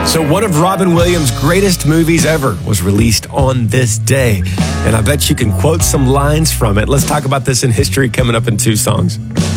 So one of Robin Williams' greatest movies ever was released on this day. And I bet you can quote some lines from it. Let's talk about this in history coming up in 2 songs.